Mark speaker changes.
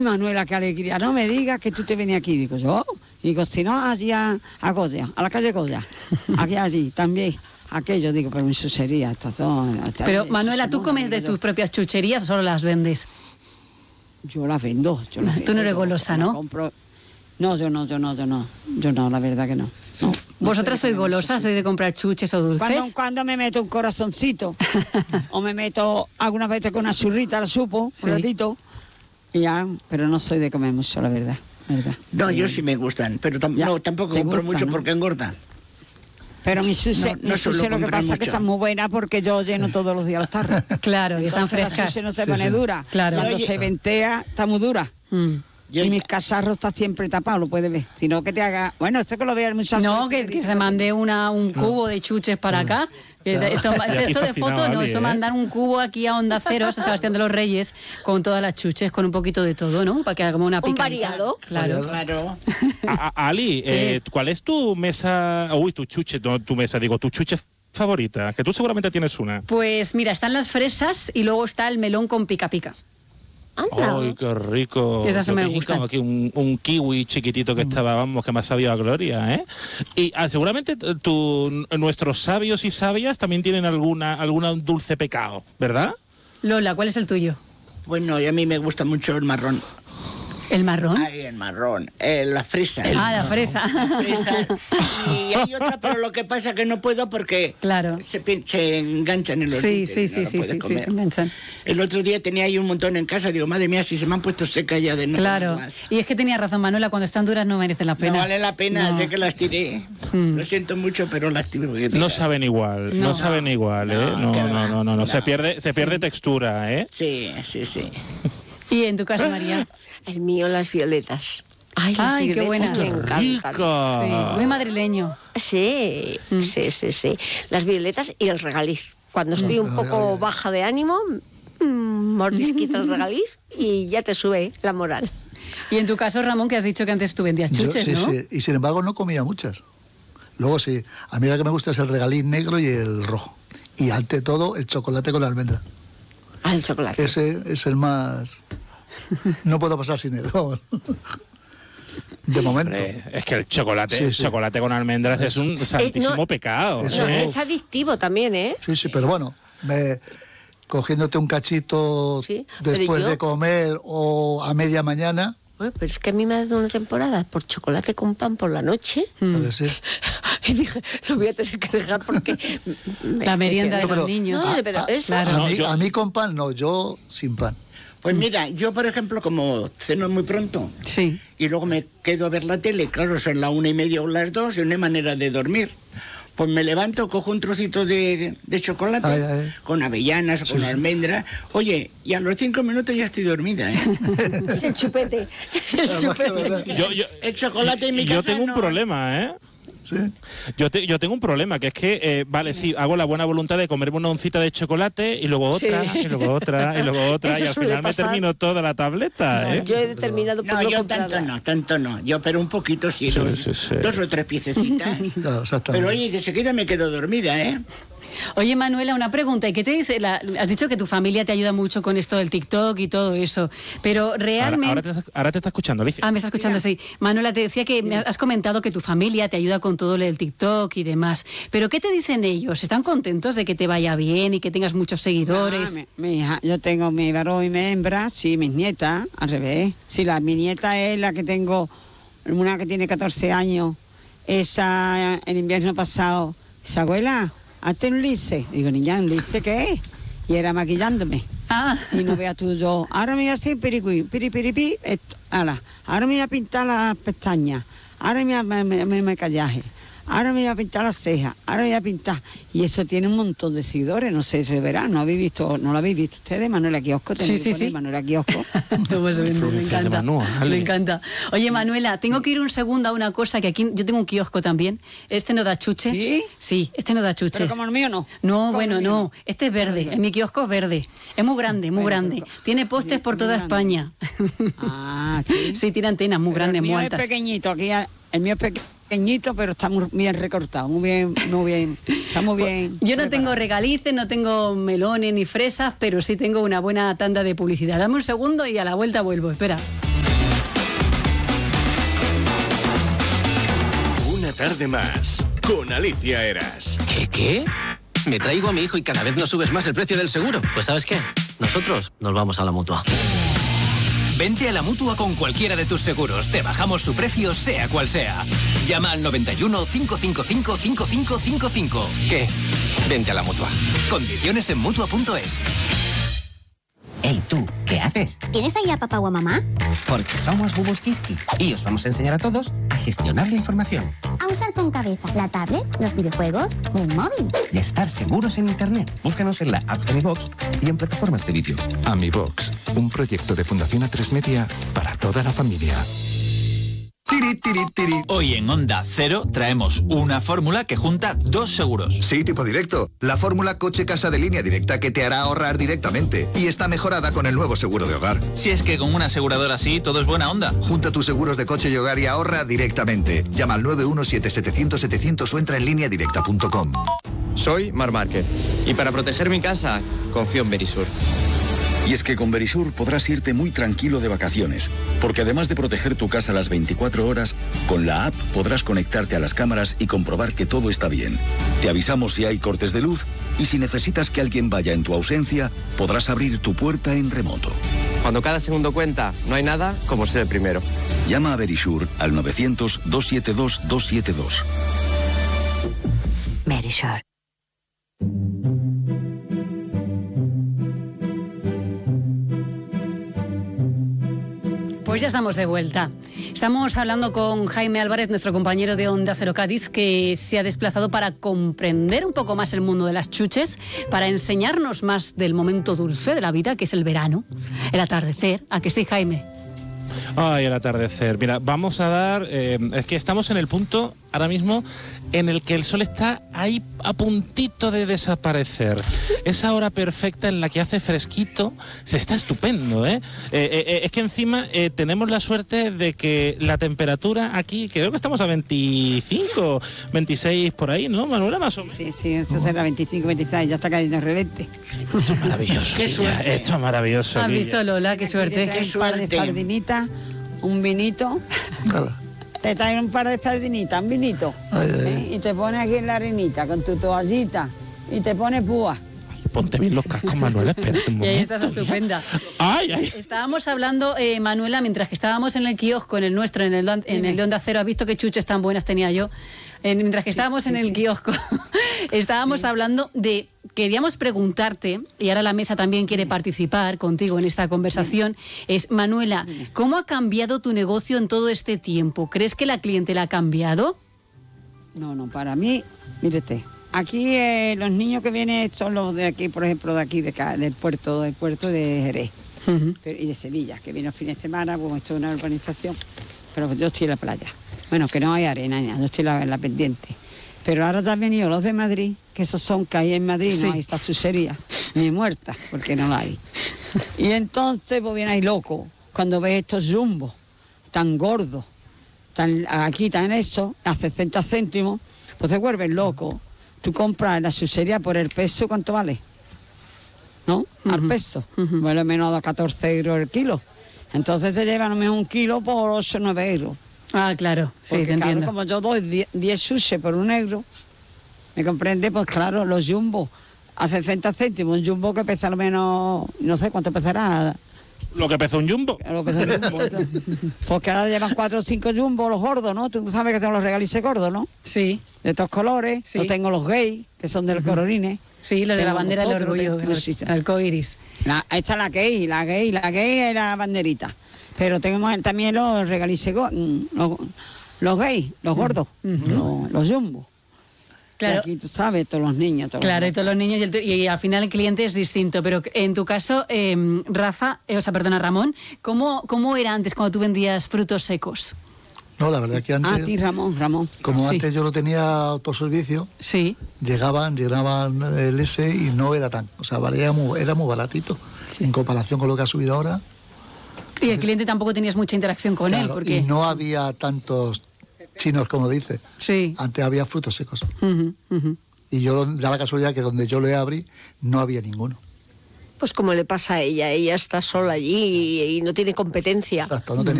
Speaker 1: Manuela, qué alegría, no me digas que tú te venías aquí. Digo yo, si no, allí a Goya, a la calle Goya, aquí allí también. Aquello, digo, pero mi chuchería, esta zona.
Speaker 2: Pero Manuela, ¿tú comes de tus propias chucherías o solo las vendes?
Speaker 1: Yo las vendo.
Speaker 2: Tú no eres golosa, ¿no?
Speaker 1: No, yo no, la verdad que no.
Speaker 2: ¿Vosotras sois golosas, sois de comprar chuches o dulces?
Speaker 1: Cuando me meto un corazoncito, o me meto algunas veces con una churrita, la supo, un ratito, y ya, pero no soy de comer mucho, la verdad.
Speaker 3: No, yo sí me gustan, pero tampoco compro mucho, ¿no? Porque engordan.
Speaker 1: Pero mi suce lo que pasa es que está muy buena porque yo lleno todos los días las tardes.
Speaker 2: Claro, y están frescas.
Speaker 1: La suce no se pone dura. Claro. Cuando se ventea, está muy dura. Y mis cacharros está siempre tapado, lo puedes ver. Si no, que te haga... Bueno, esto que lo vea el muchacho.
Speaker 2: No, que se mande un cubo de chuches para acá. Esto de foto no, esto mandar un cubo aquí a Onda Cero, a Sebastián de los Reyes, con todas las chuches, con un poquito de todo, ¿no? Para que haga como una picadita.
Speaker 4: Un variado.
Speaker 2: Claro.
Speaker 5: Ali, ¿cuál es tu mesa, tu chuche favorita? Que tú seguramente tienes una.
Speaker 2: Pues mira, están las fresas y luego está el melón con pica pica.
Speaker 4: Anda.
Speaker 5: ¡Ay, qué rico!
Speaker 2: Esas me gustan.
Speaker 5: Aquí un kiwi chiquitito que estaba, vamos, que me ha sabido a gloria, ¿eh? Y seguramente nuestros sabios y sabias también tienen alguna dulce pecado, ¿verdad?
Speaker 2: Lola, ¿cuál es el tuyo?
Speaker 3: Bueno, y a mí me gusta mucho el marrón.
Speaker 2: ¿El marrón?
Speaker 3: Ay, el marrón. La fresa.
Speaker 2: La fresa.
Speaker 3: La fresa. Y hay otra, pero lo que pasa es que no puedo porque se enganchan en los dientes.
Speaker 2: Sí, se enganchan.
Speaker 3: El otro día tenía ahí un montón en casa. Digo, madre mía, si se me han puesto secas ya de no.
Speaker 2: Claro. Y es que tenía razón, Manuela, cuando están duras no merecen la pena.
Speaker 3: No vale la pena, sé que las tiré. Lo siento mucho, pero las tiré.
Speaker 5: No saben igual, no saben igual, ¿eh? No. Se pierde textura, ¿eh?
Speaker 3: Sí.
Speaker 2: ¿Y en tu caso, María?
Speaker 4: El mío, las violetas. Ay,
Speaker 2: qué buenas.
Speaker 4: Me encantan.
Speaker 2: Sí, muy madrileño.
Speaker 4: Sí. Las violetas y el regaliz. Cuando estoy un poco baja de ánimo, mordisquito el regaliz y ya te sube la moral.
Speaker 2: Y en tu caso, Ramón, que has dicho que antes tú vendías chuches, ¿no?
Speaker 6: Sí, y sin embargo no comía muchas. Luego sí, a mí lo que me gusta es el regaliz negro y el rojo. Y ante todo, el chocolate con almendra.
Speaker 4: El chocolate.
Speaker 6: Ese es el más... No puedo pasar sin él. De momento.
Speaker 5: Es que el chocolate con almendras es un santísimo pecado.
Speaker 4: Es adictivo también, ¿eh?
Speaker 6: Sí, pero bueno, cogiéndote un cachito después de comer o a media mañana.
Speaker 4: Pero es que a mí me ha dado una temporada por chocolate con pan por la noche.
Speaker 6: A ver, sí.
Speaker 4: Y dije, lo voy a tener que dejar porque...
Speaker 2: La merienda de los niños.
Speaker 6: A mí con pan no, yo sin pan.
Speaker 3: Pues mira, yo por ejemplo, como ceno muy pronto, y luego me quedo a ver la tele, claro, son las 1:30 o las 2, y no hay manera de dormir. Pues me levanto, cojo un trocito de chocolate, con avellanas, con almendras, oye, y a los 5 minutos ya estoy dormida, ¿eh?
Speaker 4: El chupete.
Speaker 3: El chocolate en mi casa.
Speaker 5: Yo tengo un problema, ¿eh?
Speaker 6: ¿Sí?
Speaker 5: Yo tengo un problema, que es que, hago la buena voluntad de comerme una oncita de chocolate y luego otra, y luego otra, y luego otra, y al final me termino toda la tableta, ¿eh?
Speaker 4: Yo he determinado por
Speaker 3: yo tanto no. Yo, pero un poquito sí, dos o tres piececitas.
Speaker 6: Claro,
Speaker 3: pero oye, de seguida me quedo dormida, ¿eh?
Speaker 2: Oye, Manuela, una pregunta. ¿Y qué te dice? Has dicho que tu familia te ayuda mucho con esto del TikTok y todo eso, pero realmente...
Speaker 5: Ahora te está escuchando, Alicia.
Speaker 2: Me está escuchando, sí. Manuela, te decía que me has comentado que tu familia te ayuda con todo el TikTok y demás, pero ¿qué te dicen ellos? ¿Están contentos de que te vaya bien y que tengas muchos seguidores?
Speaker 1: Mi hija, yo tengo mi varón y mi hembra, sí, mis nietas, al revés. Sí, mi nieta es la que tengo, una que tiene 14 años, esa el invierno pasado, esa abuela... Hazte un lice. Digo, niña, ¿un lice qué es? Y era maquillándome. Y no veas tú, yo, ahora me voy a hacer piripiripi, ahora me voy a pintar las pestañas, ahora me voy a maquillaje, ahora me voy a pintar las cejas, ahora me voy a pintar. Y eso tiene un montón de seguidores, no sé si se verá, no lo habéis visto ustedes, Manuela Kiosco.
Speaker 2: Sí.
Speaker 1: Manuela Kiosco.
Speaker 2: Me encanta. Oye, Manuela, tengo que ir un segundo a una cosa, que aquí yo tengo un kiosco también. Este no da chuches.
Speaker 1: ¿Sí?
Speaker 2: Sí, este no da chuches.
Speaker 1: Pero como el mío no.
Speaker 2: No, bueno, no. Este es verde. En mi kiosco es verde. Es muy grande, muy grande. Tiene postes por toda España.
Speaker 1: Sí.
Speaker 2: Sí, tiene antenas muy grandes, muy altas.
Speaker 1: El mío es pequeñito, aquí el mío es pequeñito, pero está muy bien recortado, muy bien, está muy bien.
Speaker 2: Yo no tengo regalices, no tengo melones ni fresas, pero sí tengo una buena tanda de publicidad. Dame un segundo y a la vuelta vuelvo, espera.
Speaker 7: Una tarde más con Alicia Eras.
Speaker 8: ¿Qué? Me traigo a mi hijo y cada vez nos subes más el precio del seguro.
Speaker 9: Pues ¿sabes qué? Nosotros nos vamos a la Mutua.
Speaker 10: Vente a la Mutua con cualquiera de tus seguros. Te bajamos su precio, sea cual sea. Llama al 91 555 5555.
Speaker 8: ¿Qué? Vente a la Mutua.
Speaker 10: Condiciones en Mutua.es.
Speaker 11: Hey, tú, ¿qué haces?
Speaker 12: ¿Tienes ahí a papá o a mamá?
Speaker 11: Porque somos Bubus Kiski y os vamos a enseñar a todos a gestionar la información.
Speaker 12: A usar con cabeza la tablet, los videojuegos o el móvil.
Speaker 11: Y a estar seguros en Internet. Búscanos en la app de Mi Box y en plataformas de vídeo.
Speaker 13: AmiBox, un proyecto de Fundación A3 Media para toda la familia.
Speaker 14: Hoy en Onda Cero traemos una fórmula que junta dos seguros.
Speaker 15: Sí, tipo directo. La fórmula coche-casa de línea directa que te hará ahorrar directamente. Y está mejorada con el nuevo seguro de hogar.
Speaker 14: Si es que con una aseguradora así todo es buena onda.
Speaker 15: Junta tus seguros de coche y hogar y ahorra directamente. Llama al 917-700-700 o entra en lineadirecta.com.
Speaker 16: Soy Mar Márquez y para proteger mi casa confío en Verisur.
Speaker 17: Y es que con Verisur podrás irte muy tranquilo de vacaciones, porque además de proteger tu casa las 24 horas, con la app podrás conectarte a las cámaras y comprobar que todo está bien. Te avisamos si hay cortes de luz y si necesitas que alguien vaya en tu ausencia, podrás abrir tu puerta en remoto.
Speaker 16: Cuando cada segundo cuenta, no hay nada como ser el primero.
Speaker 17: Llama a Verisur al 900-272-272.
Speaker 12: Verisur.
Speaker 2: Pues ya estamos de vuelta. Estamos hablando con Jaime Álvarez, nuestro compañero de Onda Cero Cádiz, que se ha desplazado para comprender un poco más el mundo de las chuches, para enseñarnos más del momento dulce de la vida, que es el verano, el atardecer. ¿A que sí, Jaime?
Speaker 5: Ay, el atardecer. Mira, vamos a dar... es que estamos en el punto ahora mismo en el que el sol está ahí a puntito de desaparecer. Esa hora perfecta en la que hace fresquito, se está estupendo, ¿eh? Es que encima tenemos la suerte de que la temperatura aquí, creo que estamos a 25, 26 por ahí, ¿no, Manuela? Más o menos.
Speaker 1: Sí, esto será 25, 26, ya está cayendo el relente.
Speaker 5: Esto es maravilloso.
Speaker 3: Qué suerte.
Speaker 5: Esto es maravilloso.
Speaker 2: ¿Has visto, Lola? Qué suerte.
Speaker 1: Qué suerte. Un par de sardinitas, un vinito. Te traen un par de sardinitas, un vinito. Y te pones aquí en la arenita con tu toallita y te pones púa.
Speaker 5: Ponte bien los cascos, Manuela, espérate un momento.
Speaker 2: Y ahí estás estupenda.
Speaker 5: Ay.
Speaker 2: Estábamos hablando, Manuela, mientras que estábamos en el kiosco, en el nuestro, en el de Onda Cero, has visto qué chuches tan buenas tenía yo. Mientras que estábamos en el kiosco, estábamos hablando de... Queríamos preguntarte, y ahora la mesa también quiere participar contigo en esta conversación, es, Manuela, ¿cómo ha cambiado tu negocio en todo este tiempo? ¿Crees que la clientela ha cambiado?
Speaker 1: No, para mí, mírete, aquí los niños que vienen son los de aquí, por ejemplo, de aquí, del puerto de Jerez y de Sevilla, que vienen los fines de semana, pues esto es una urbanización, pero yo estoy en la playa. Bueno, que no hay arena, yo estoy en la pendiente. Pero ahora ya han venido los de Madrid, que esos son que hay en Madrid, no hay esta chuchería, ni muerta, porque no la hay. Y entonces, pues viene ahí loco, cuando ves estos jumbos tan gordos, aquí tan eso, a 60 céntimos, pues te vuelves loco. Tú compras la chuchería por el peso, ¿cuánto vale? ¿No? Al peso. Vale menos de 14 euros el kilo. Entonces se llevan menos un kilo por 8 o 9 euros.
Speaker 2: Ah, claro, sí,
Speaker 1: porque,
Speaker 2: te entiendo.
Speaker 1: Claro, como yo doy 10 sushi por 1 euro, ¿me comprende? Pues claro, los jumbo a 60 céntimos, un jumbo que pesa al menos, no sé cuánto pesará.
Speaker 5: Lo que pesa un jumbo.
Speaker 1: Lo que pesa un jumbo. Porque ahora llevan 4 o 5 jumbos los gordos, ¿no? Tú sabes que tengo los regalices gordos, ¿no?
Speaker 2: Sí.
Speaker 1: De todos colores. Sí. Yo tengo los gays, que son de los colorines.
Speaker 2: Sí, los de la bandera del orgullo, el arcoiris.
Speaker 1: Esta es la gay es la banderita. Pero tenemos también los regalices, los gays, los gordos, los jumbos. Claro. Y aquí tú sabes, todos los niños.
Speaker 2: Todos los niños y al final el cliente es distinto. Pero en tu caso, Ramón, ¿cómo era antes cuando tú vendías frutos secos?
Speaker 6: No, la verdad que antes...
Speaker 1: Ah, ti, Ramón.
Speaker 6: Como antes yo lo tenía autoservicio, llenaban el S y no era tan... O sea, era muy baratito en comparación con lo que ha subido ahora.
Speaker 2: Y el cliente tampoco tenías mucha interacción con él. Porque...
Speaker 6: Y no había tantos chinos, como dice.
Speaker 2: Sí.
Speaker 6: Antes había frutos secos. Y yo da la casualidad que donde yo le abrí no había ninguno.
Speaker 4: Pues como le pasa a ella está sola allí y no tiene competencia.
Speaker 6: Exacto, no tenía